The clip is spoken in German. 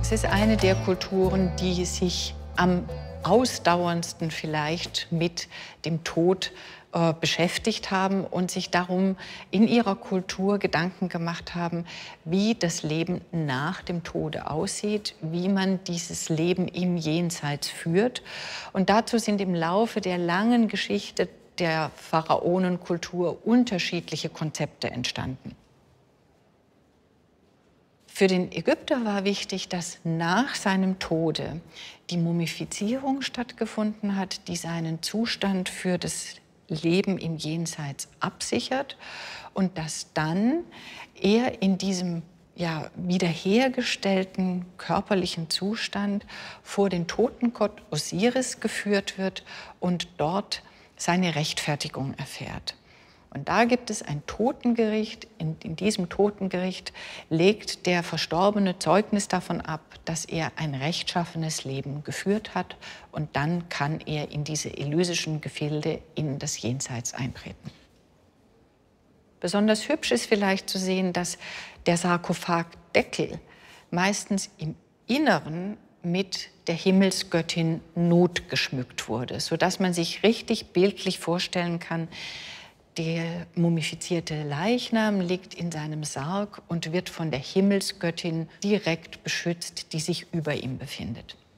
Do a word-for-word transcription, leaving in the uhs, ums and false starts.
Es ist eine der Kulturen, die sich am ausdauerndsten vielleicht mit dem Tod äh, beschäftigt haben und sich darum in ihrer Kultur Gedanken gemacht haben, wie das Leben nach dem Tode aussieht, wie man dieses Leben im Jenseits führt. Und dazu sind im Laufe der langen Geschichte der Pharaonenkultur unterschiedliche Konzepte entstanden. Für den Ägypter war wichtig, dass nach seinem Tode die Mumifizierung stattgefunden hat, die seinen Zustand für das Leben im Jenseits absichert und dass dann er in diesem ja, wiederhergestellten körperlichen Zustand vor den Totengott Osiris geführt wird und dort seine Rechtfertigung erfährt. Und da gibt es ein Totengericht. In, in diesem Totengericht legt der Verstorbene Zeugnis davon ab, dass er ein rechtschaffenes Leben geführt hat. Und dann kann er in diese elysischen Gefilde in das Jenseits eintreten. Besonders hübsch ist vielleicht zu sehen, dass der Sarkophagdeckel meistens im Inneren mit der Himmelsgöttin Nut geschmückt wurde, sodass man sich richtig bildlich vorstellen kann, der mumifizierte Leichnam liegt in seinem Sarg und wird von der Himmelsgöttin direkt beschützt, die sich über ihm befindet.